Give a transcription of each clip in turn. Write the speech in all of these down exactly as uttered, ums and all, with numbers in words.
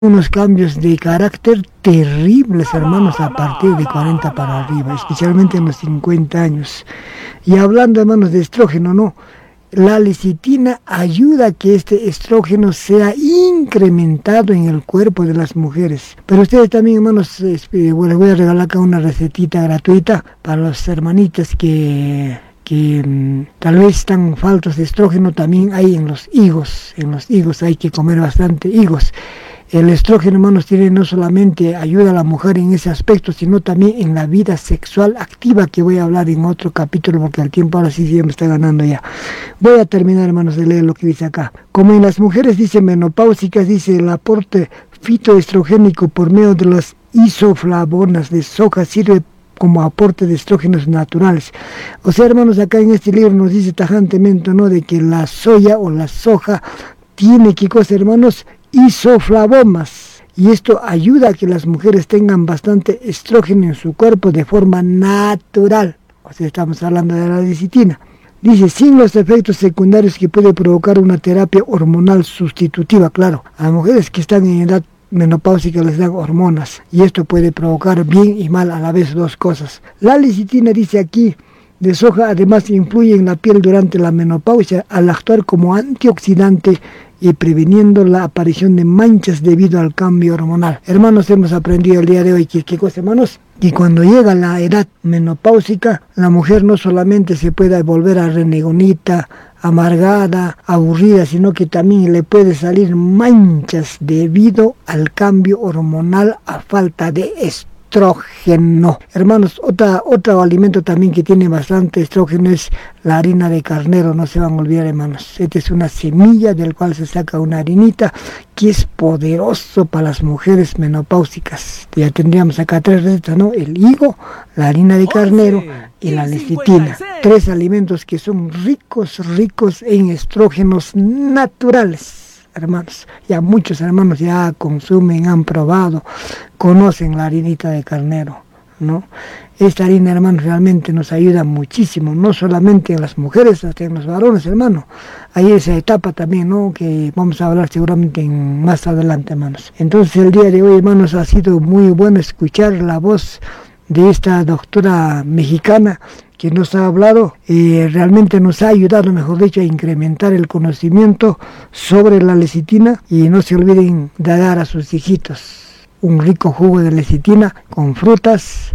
unos cambios de carácter terribles, hermanos, a partir de cuarenta para arriba, especialmente en los cincuenta años. Y hablando, hermanos, de estrógeno, no, la lecitina ayuda a que este estrógeno sea incrementado en el cuerpo de las mujeres. Pero ustedes también, hermanos, bueno, les voy a regalar acá una recetita gratuita para las hermanitas que... que mmm, tal vez están faltos de estrógeno. También hay en los higos, en los higos hay que comer bastante higos. El estrógeno, hermanos, tiene no solamente ayuda a la mujer en ese aspecto, sino también en la vida sexual activa, que voy a hablar en otro capítulo, porque el tiempo ahora sí, sí me está ganando ya. Voy a terminar, hermanos, de leer lo que dice acá. Como en las mujeres, dice, menopáusicas, dice, el aporte fitoestrogénico por medio de las isoflavonas de soja sirve como aporte de estrógenos naturales. O sea, hermanos, acá en este libro nos dice tajantemente, ¿no?, de que la soya o la soja tiene, ¿qué cosa, hermanos? Isoflavonas, y esto ayuda a que las mujeres tengan bastante estrógeno en su cuerpo de forma natural. O sea, estamos hablando de la lecitina. Dice, sin los efectos secundarios que puede provocar una terapia hormonal sustitutiva. Claro, a las mujeres que están en edad menopáusica les dan hormonas, y esto puede provocar bien y mal a la vez dos cosas. La lecitina, dice aquí, de soja, además influye en la piel durante la menopausia al actuar como antioxidante y previniendo la aparición de manchas debido al cambio hormonal. Hermanos, hemos aprendido el día de hoy que, ¿qué cosa, hermanos? Que cuando llega la edad menopáusica, la mujer no solamente se puede volver a renegonita, amargada, aburrida, sino que también le puede salir manchas debido al cambio hormonal a falta de estrógeno. Estrógeno. Hermanos, otra, otro alimento también que tiene bastante estrógeno es la harina de carnero. No se van a olvidar, hermanos. Esta es una semilla del cual se saca una harinita que es poderoso para las mujeres menopáusicas. Ya tendríamos acá tres recetas, ¿no? El higo, la harina de carnero y la lecitina. Tres alimentos que son ricos, ricos en estrógenos naturales. Hermanos, ya muchos hermanos ya consumen, han probado, conocen la harinita de carnero, ¿no? Esta harina, hermanos, realmente nos ayuda muchísimo, no solamente en las mujeres, hasta en los varones, hermano. Hay esa etapa también, ¿no?, que vamos a hablar seguramente en, más adelante, hermanos. Entonces, el día de hoy, hermanos, ha sido muy bueno escuchar la voz de esta doctora mexicana que nos ha hablado, eh, realmente nos ha ayudado, mejor dicho, a incrementar el conocimiento sobre la lecitina. Y no se olviden de dar a sus hijitos un rico jugo de lecitina con frutas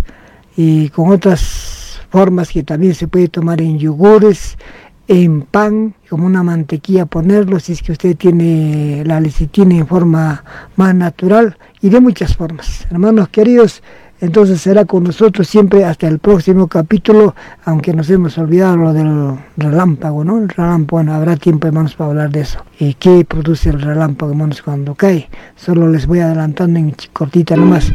y con otras formas que también se puede tomar en yogures, en pan, como una mantequilla ponerlo, si es que usted tiene la lecitina en forma más natural, y de muchas formas. Hermanos queridos, entonces será con nosotros siempre hasta el próximo capítulo, aunque nos hemos olvidado lo del relámpago, ¿no? El relámpago, bueno, habrá tiempo, hermanos, para hablar de eso. ¿Y qué produce el relámpago, hermanos, cuando cae? Solo les voy adelantando en cortita nomás.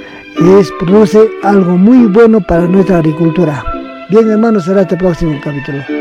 Es, produce algo muy bueno para nuestra agricultura. Bien, hermanos, será este próximo capítulo.